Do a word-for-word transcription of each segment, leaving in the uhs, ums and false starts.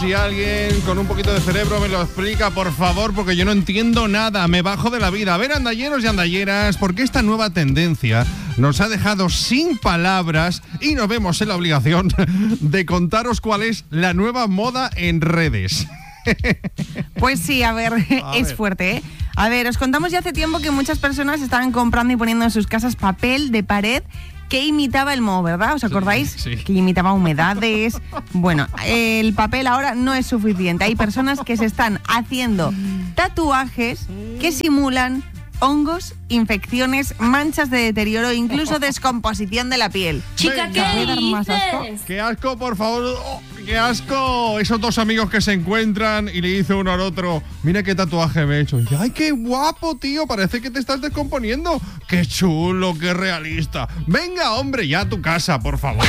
si alguien con un poquito de cerebro me lo explica, por favor, porque yo no entiendo nada, me bajo de la vida. A ver, andalleros y andalleras, ¿por qué esta nueva tendencia nos ha dejado sin palabras y nos vemos en la obligación de contaros cuál es la nueva moda en redes? Pues sí, a ver, a es ver. fuerte, ¿eh? A ver, os contamos ya hace tiempo que muchas personas estaban comprando y poniendo en sus casas papel de pared que imitaba el moho, ¿verdad? ¿Os acordáis? Sí, sí. Que imitaba humedades. Bueno, el papel ahora no es suficiente. Hay personas que se están haciendo tatuajes que simulan hongos, infecciones, manchas de deterioro e incluso descomposición de la piel. Chica, ¿qué dices? ¡Qué asco, por favor! Oh, ¡qué asco! Esos dos amigos que se encuentran y le dice uno al otro, mira qué tatuaje me he hecho. Y dice, ¡ay, qué guapo, tío! Parece que te estás descomponiendo. ¡Qué chulo, qué realista! Venga, hombre, ya a tu casa, por favor.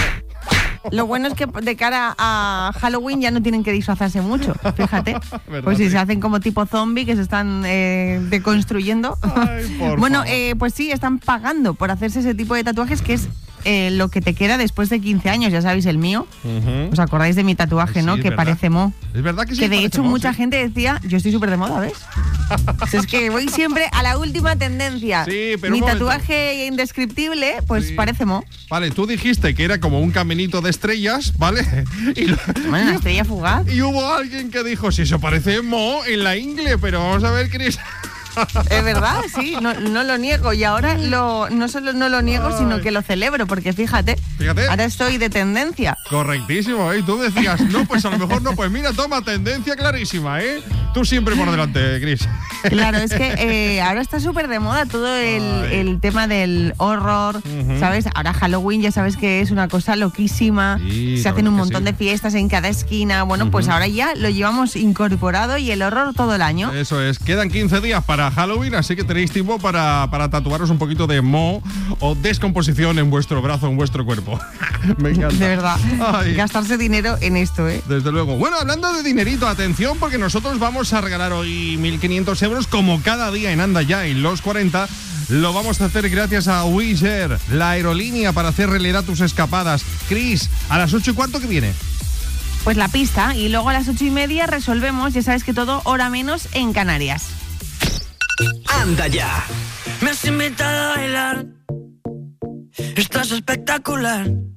Lo bueno es que de cara a Halloween ya no tienen que disfrazarse mucho, fíjate. Pues si se hacen como tipo zombie que se están eh, deconstruyendo. Ay, por bueno, favor. eh, pues sí, están pagando por hacerse ese tipo de tatuajes que es eh, lo que te queda después de quince años, ya sabéis, el mío. Uh-huh. ¿Os acordáis de mi tatuaje, Ay, no? sí, Que ¿verdad? parece mo. Es verdad que sí. Que de hecho mo, mucha sí. gente decía, yo estoy súper de moda, ¿ves? Si es que voy siempre a la última tendencia. Sí, pero mi un momento. tatuaje indescriptible, pues Sí. parece mo. Vale, tú dijiste que era como un caminito de estrellas, ¿vale? Y, lo- Bueno, una estrella fugaz. y hubo alguien que dijo, si eso parece mo en la ingle, pero vamos a ver, Cris. Es verdad, sí, no, no lo niego. Y ahora lo, no solo no lo niego, Ay. sino que lo celebro, porque fíjate, Fíjate. ahora estoy de tendencia. Correctísimo, ¿eh? Y tú decías, no, pues a lo mejor no, pues mira, toma, tendencia clarísima, ¿eh? Tú siempre por delante, Cris. Claro, es que eh, ahora está súper de moda todo el, Ay. el tema del horror, Ujú. ¿sabes? Ahora Halloween ya sabes que es una cosa loquísima, Sí, se la hacen un verdad que montón sí. de fiestas en cada esquina. Bueno, pues ahora ya lo llevamos incorporado y el horror todo el año. Eso es, quedan quince días para Halloween, así que tenéis tiempo para, para tatuaros un poquito de moho o descomposición en vuestro brazo, en vuestro cuerpo. Me encanta. De verdad, Ay. gastarse dinero en esto, ¿eh? Desde luego. Bueno, hablando de dinerito, atención, porque nosotros vamos a regalar hoy mil quinientos euros, como cada día en Anda Ya en los cuarenta. Lo vamos a hacer gracias a Wizz Air, la aerolínea para hacer realidad tus escapadas. Cris, a las ocho y cuarto que viene. Pues la pista, y luego a las ocho y media resolvemos, ya sabes que todo hora menos en Canarias. Anda Ya. Me has invitado a bailar, estás espectacular.